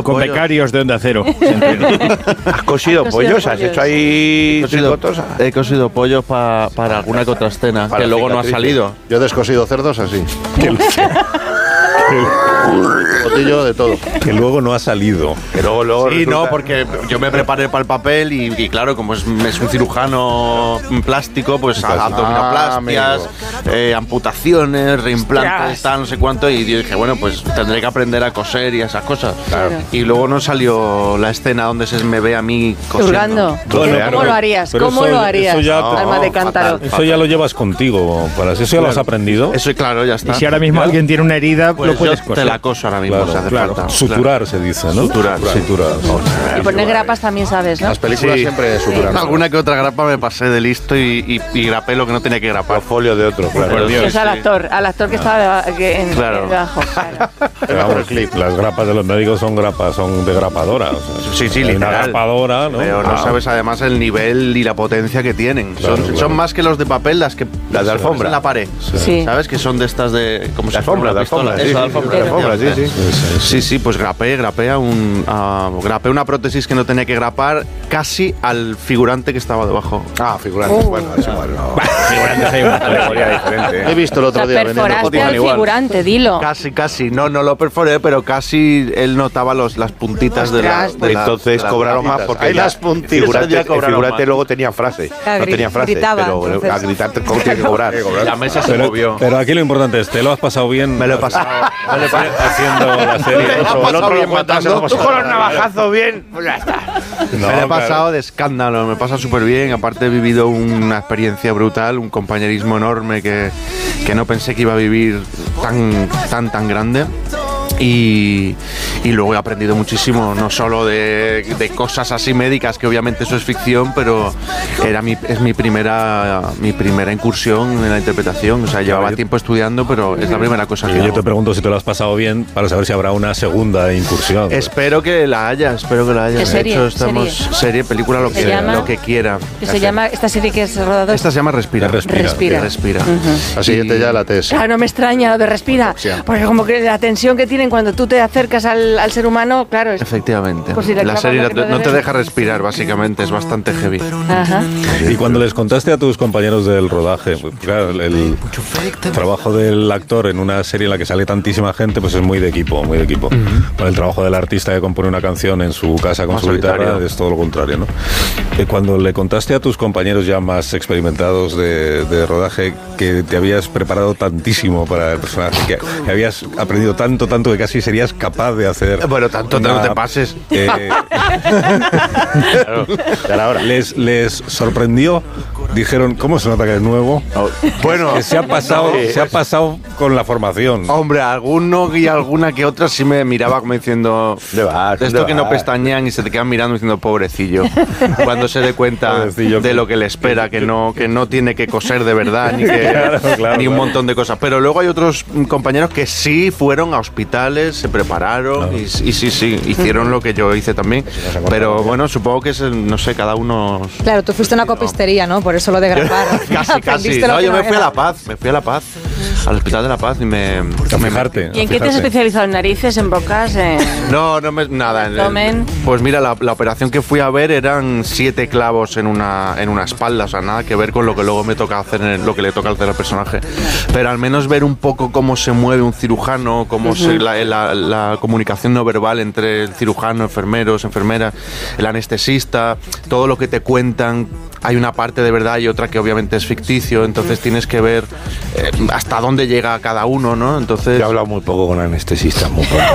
Con pollos. becarios de Onda Cero. ¿Has cosido pollos? ¿Has hecho ahí tricotosa? He cosido pollos para alguna que otra escena, Para que luego no ha cicatrices. salido. Yo he descosido cerdos así. Botillo de todo. Que luego no ha salido. Que luego Sí, resulta- no, porque yo me preparé para el papel y claro, como es un cirujano plástico, pues abdominoplastias, amputaciones, reimplantes, tal, no sé cuánto, y yo dije, bueno, pues tendré que aprender a coser y esas cosas. Claro. Y luego no salió la escena donde se me ve a mí cosiendo. Hurgando. Bueno, ¿Cómo lo harías? pero ¿Cómo eso- lo harías? eso ya- Alma de cántaro. fatal. Eso ya lo llevas contigo, para eso ya lo has aprendido. Eso, claro, ya está. Y si ahora mismo alguien tiene una herida, Pues lo puedes yo coser. te la coso ahora mismo, Claro, si hace claro. falta. Suturar se dice, ¿no? Suturar, sí. Suturar. Y poner grapas también sabes, ¿no? Las películas Sí. siempre suturan. Alguna que otra grapa me pasé de listo y grapé lo que no tenía que grapar. Folio de otro, claro. Por Dios. Es al actor que estaba Claro. debajo. Claro. Pero vamos, las grapas de los médicos son grapas, son de grapadora. O sea, Sí, sí, hay una literal. grapadora, ¿no? Pero no sabes además el nivel y la potencia que tienen. Claro, son, claro. son más que los de papel, las que Las de alfombra. en la pared. Sí. ¿Sabes? Que son de estas de como De si fuera alfombra, una de pistola. alfombra, Eso, sí, de sí, alfombra. de alfombra, sí, sí. Sí, pues grapé grapé una prótesis que no tenía que grapar casi al figurante que estaba debajo. Ah, figurante. Bueno, es igual. No. Figurantes hay una Categoría diferente. He visto el O otro sea, día vendiendo perforaste al igual. figurante, dilo. Casi. No lo perforé, pero casi él notaba las puntitas de la... Ostras, de la- Entonces de la- cobraron más porque Ahí ya las puntitas figurante, ya el cobraron figurante más. luego tenía frase. Ah, No tenía frase, gritaba, pero entonces. a gritar cómo tiene que cobrar. La mesa se movió. Pero aquí lo importante es, ¿te lo has pasado bien? Me lo he pasado. Haciendo la serie. El otro bien matando. Tú con los navajazos bien, pues ya está. No, Me lo he claro. pasado de escándalo, me pasa súper bien. Aparte he vivido una experiencia brutal, un compañerismo enorme que no pensé que iba a vivir tan grande. Y luego he aprendido muchísimo, no solo de cosas así médicas, que obviamente eso es ficción, pero es mi primera incursión en la interpretación. O sea, llevaba tiempo estudiando, pero es la primera cosa que Y yo hago. te pregunto si te lo has pasado bien para saber si habrá una segunda incursión. Espero que la haya. ¿Qué serie? De hecho, estamos serie, película, lo ¿Se llama? que quiera. Que se llama esta serie que es rodado. Esta se llama Respira. Respira. Respira. La siguiente ya la TS. Claro, no me extraña lo de respira. Porque como que la tensión que tienen cuando tú te acercas al ser humano, claro. Efectivamente. Pues si le la clavas serie lo que no no te debes. deja respirar, básicamente. Es bastante heavy. Ajá. Y cuando les contaste a tus compañeros del rodaje, pues, claro, el trabajo del actor en una serie en la que sale tantísima gente, pues es muy de equipo, muy de equipo. Bueno, el trabajo del artista que compone una canción en su casa con Más su guitarra solitario. es todo lo contrario, ¿no? Cuando le contaste a tus compañeros ya más experimentados de rodaje que te habías preparado tantísimo para el personaje, que habías aprendido tanto que casi serías capaz de hacer... Bueno, tanto no te pases. Claro, les sorprendió. Dijeron, ¿cómo se nota que es nuevo? Bueno, Que se ha pasado con la formación. hombre, alguno y alguna que otra sí me miraba como diciendo ¿Dónde vas? de esto ¿Dónde que no vas? pestañean y se te quedan mirando diciendo pobrecillo. Cuando se dé cuenta Pobrecillo. de lo que le espera, que no tiene que coser de verdad, ni Claro, ni un claro. montón de cosas. Pero luego hay otros compañeros que sí fueron a hospitales, se prepararon y sí, hicieron lo que yo hice también. Pero bueno, supongo que es, no sé, cada uno... Claro, tú fuiste a una copistería, ¿no? Por eso lo de grapar. Casi. Aprendiste lo No, que yo no me fui a era. La Paz, al Hospital de La Paz y me... A fijarte. ¿Y en qué te has especializado? ¿En narices, en bocas, en No, nada. abdomen? Pues mira, la operación que fui a ver eran 7 clavos en una espalda, o sea, nada que ver con lo que luego me toca hacer, lo que le toca hacer al personaje. Pero al menos ver un poco cómo se mueve un cirujano, cómo la comunicación no verbal entre el cirujano, enfermeros, enfermeras, el anestesista, todo lo que te cuentan. Hay una parte de verdad y otra que obviamente es ficticio, entonces tienes que ver hasta dónde llega cada uno, ¿no? Entonces... Yo he hablado muy poco con anestesistas, muy poco.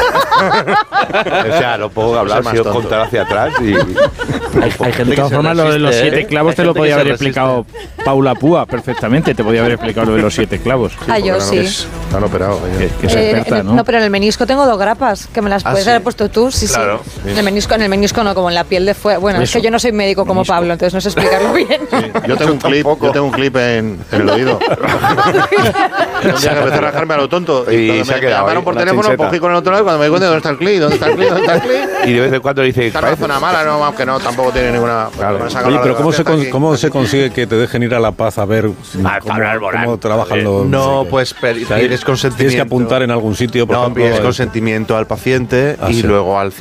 O sea, lo puedo hablar, Soy más si os tonto. contar hacia atrás y... Hay gente De todas formas, lo de los 7 clavos te lo podía haber explicado Paula Púa perfectamente. Te podía haber explicado lo de los 7 clavos. Ah, yo sí. Están operados. Que es experta, ¿no? No, pero en el menisco tengo 2 grapas, que me las puedes sí. haber pusto tú, sí, Claro. sí. En el menisco no, como en la piel de fuera. Bueno, es que yo no soy médico como Pablo, entonces no sé explicarlo bien. Yo tengo un clip en el oído. Un día que empecé a rajarme a lo tonto. Y cuando se ha me quedado llamaron ahí, por una teléfono, chincheta. cogí con el otro lado y cuando me di cuenta, ¿dónde está el clip? ¿Dónde está el clip? ¿Dónde está el clip? Y de vez en cuando dice... Está en una zona mala, no, aunque no, tampoco tiene ninguna... me saca Oye, la pero radiografía, está aquí. ¿cómo se consigue que te dejen ir a La Paz a ver cómo trabajan los... No, pues O sea, pides consentimiento. Tienes que apuntar en algún sitio, por No, ejemplo. pides consentimiento al paciente Ah, y sí. luego al